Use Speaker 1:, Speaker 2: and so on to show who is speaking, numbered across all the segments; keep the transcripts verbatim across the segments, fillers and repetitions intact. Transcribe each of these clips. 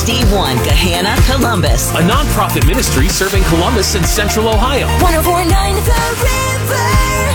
Speaker 1: D one Gahanna, Columbus.
Speaker 2: A nonprofit ministry serving Columbus and Central Ohio.
Speaker 3: one oh four point nine The River,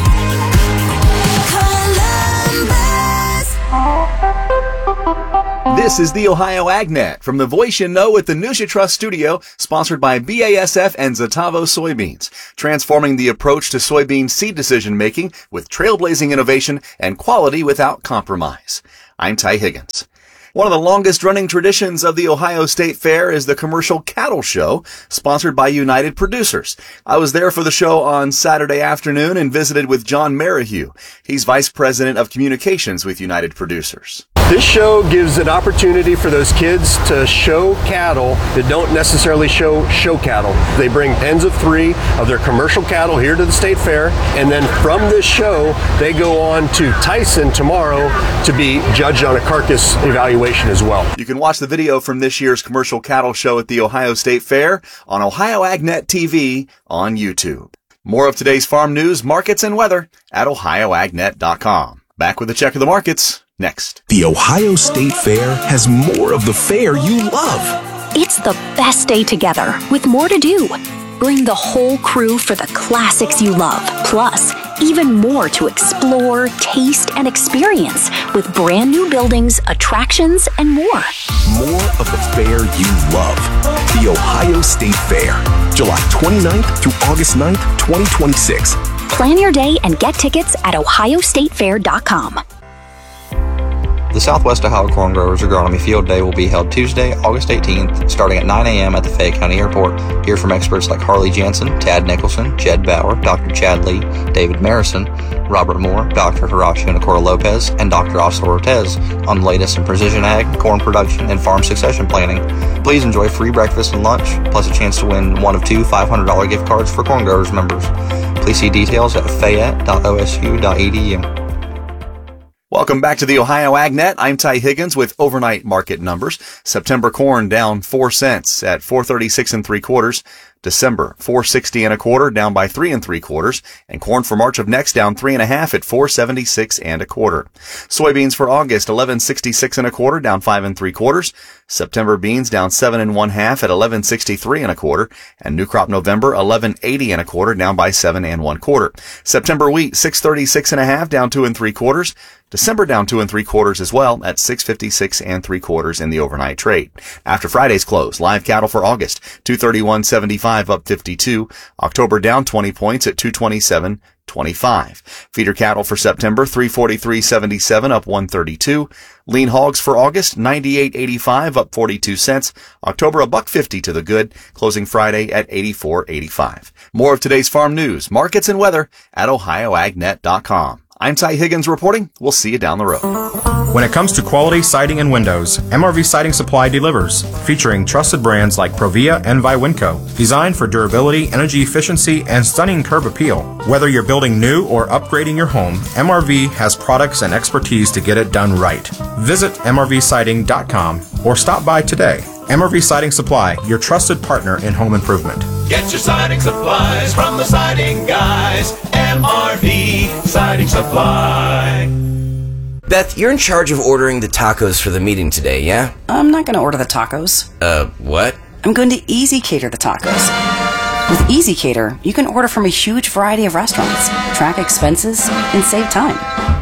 Speaker 3: Columbus.
Speaker 4: This is the Ohio AgNet from the voice you know at the News You Trust studio, sponsored by B A S F and Zetavo Soybeans, transforming the approach to soybean seed decision making with trailblazing innovation and quality without compromise. I'm Ty Higgins. One of the longest running traditions of the Ohio State Fair is the Commercial Cattle Show, sponsored by United Producers. I was there for the show on Saturday afternoon and visited with John Merrihew. He's Vice President of Communications with United Producers.
Speaker 5: This show gives an opportunity for those kids to show cattle that don't necessarily show show cattle. They bring pens of three of their commercial cattle here to the State Fair, and then from this show, they go on to Tyson tomorrow to be judged on a carcass evaluation as well.
Speaker 4: You can watch the video from this year's Commercial Cattle Show at the Ohio State Fair on Ohio AgNet T V on YouTube. More of today's farm news, markets, and weather at ohio agnet dot com. Back with a check of the markets next.
Speaker 6: The Ohio State Fair has more of the fair you love.
Speaker 7: It's the best day together with more to do. Bring the whole crew for the classics you love, plus even more to explore, taste, and experience with brand new buildings, attractions, and more.
Speaker 6: More of the fair you love. The Ohio State Fair, July twenty-ninth through August ninth, twenty twenty-six.
Speaker 7: Plan your day and get tickets at ohio state fair dot com.
Speaker 8: The Southwest Ohio Corn Growers Agronomy Field Day will be held Tuesday, August eighteenth, starting at nine a.m. at the Fayette County Airport. Hear from experts like Harley Jansen, Tad Nicholson, Jed Bauer, Doctor Chad Lee, David Marison, Robert Moore, Doctor Horacio Nicora Lopez, and Doctor Oscar Ortez on the latest in precision ag, corn production, and farm succession planning. Please enjoy free breakfast and lunch, plus a chance to win one of two five hundred dollars gift cards for Corn Growers members. Please see details at fayette dot o s u dot e d u.
Speaker 4: Welcome back to the Ohio AgNet. I'm Ty Higgins with overnight market numbers. September corn down four cents at four thirty-six and three quarters. December four sixty and a quarter, down by three and three quarters. And corn for March of next down three and a half at four seventy-six and a quarter. Soybeans for August eleven sixty-six and a quarter, down five and three quarters. September beans down seven and one half at eleven sixty-three and a quarter. And new crop November eleven eighty and a quarter, down by seven and one quarter. September wheat six thirty-six and a half, down two and three quarters. December down two and three quarters as well at six fifty-six and three quarters in the overnight trade. After Friday's close, live cattle for August two thirty-one seventy-five up fifty-two. October down twenty points at two twenty-seven twenty-five. Feeder cattle for September three forty-three seventy-seven up one thirty-two. Lean hogs for August ninety-eight eighty-five up forty-two cents. October a buck fifty to the good, closing Friday at eighty-four eighty-five. More of today's farm news, markets, and weather at ohio agnet dot com. I'm Ty Higgins reporting. We'll see you down the road.
Speaker 9: When it comes to quality siding and windows, M R V Siding Supply delivers, featuring trusted brands like Provia and Viwinco, designed for durability, energy efficiency, and stunning curb appeal. Whether you're building new or upgrading your home, M R V has products and expertise to get it done right. Visit m r v siding dot com or stop by today. M R V Siding Supply, your trusted partner in home improvement.
Speaker 10: Get your siding supplies from the siding guys. M R V Siding Supply.
Speaker 11: Beth, you're in charge of ordering the tacos for the meeting today, yeah?
Speaker 12: I'm not going to order the tacos.
Speaker 11: Uh, what?
Speaker 12: I'm going to Easy Cater the tacos. With Easy Cater, you can order from a huge variety of restaurants, track expenses, and save time.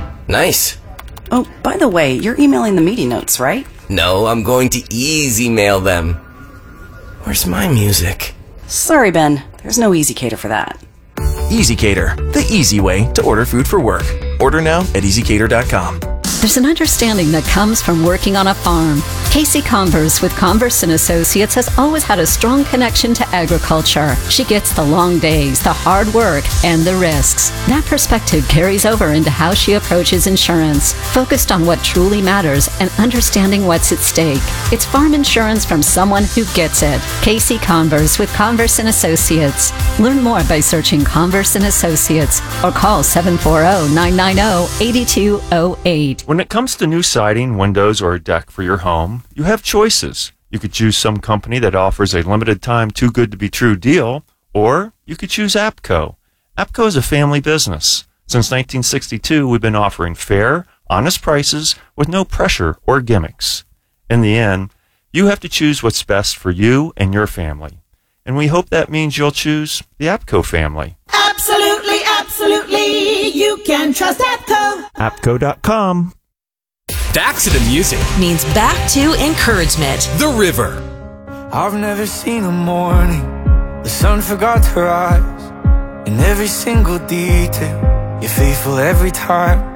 Speaker 11: Nice.
Speaker 12: Oh, by the way, you're emailing the meeting notes, right?
Speaker 11: No, I'm going to easy mail them. Where's my music?
Speaker 12: Sorry, Ben. There's no Easy Cater for that.
Speaker 13: Easy Cater, the easy way to order food for work. Order now at easy cater dot com.
Speaker 14: There's an understanding that comes from working on a farm. Casey Converse with Converse and Associates has always had a strong connection to agriculture. She gets the long days, the hard work, and the risks. That perspective carries over into how she approaches insurance, focused on what truly matters and understanding what's at stake. It's farm insurance from someone who gets it. Casey Converse with Converse and Associates. Learn more by searching Converse and Associates or call seven four zero, nine nine zero, eight two zero eight.
Speaker 15: When it comes to new siding, windows, or a deck for your home, you have choices. You could choose some company that offers a limited time too good to be true deal, or you could choose APCO. APCO is a family business. Since nineteen sixty-two, we've been offering fair, honest prices with no pressure or gimmicks. In the end, You have to choose what's best for you and your family. And we hope that means you'll choose the APCO family.
Speaker 3: Absolutely, absolutely. You can trust APCO.
Speaker 13: APCO dot com.
Speaker 2: Back to the music.
Speaker 1: Means back to encouragement.
Speaker 2: The River.
Speaker 16: I've never seen a morning the sun forgot to rise. In every single detail, you're faithful every time.